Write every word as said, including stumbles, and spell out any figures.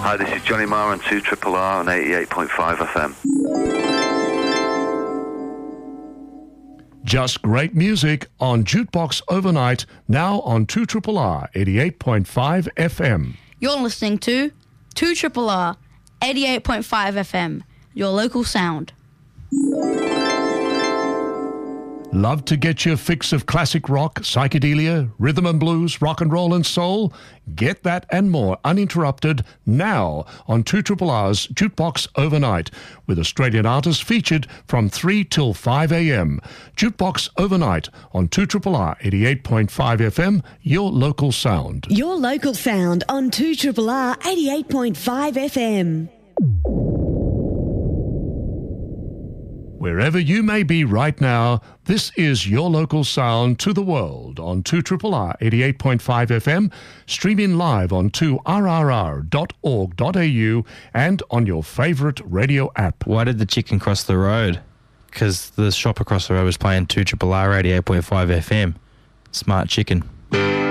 Hi, this is Johnny Marr on two R R R on eighty-eight point five F M. Just great music on Jukebox Overnight, now on two R R R eighty-eight point five F M. You're listening to two R R R eighty-eight point five F M, your local sound. Love to get your fix of classic rock, psychedelia, rhythm and blues, rock and roll and soul? Get that and more uninterrupted now on two R R R's Jukebox Overnight, with Australian artists featured from three till five a.m. Jukebox Overnight on two R R R eighty-eight point five F M, your local sound. Your local sound on two R R R eighty-eight point five F M. Wherever you may be right now, this is your local sound to the world on two R R R eighty-eight point five F M, streaming live on two R R R dot org dot A U and on your favourite radio app. Why did the chicken cross the road? Because the shop across the road was playing two R R R eighty-eight point five F M. Smart chicken.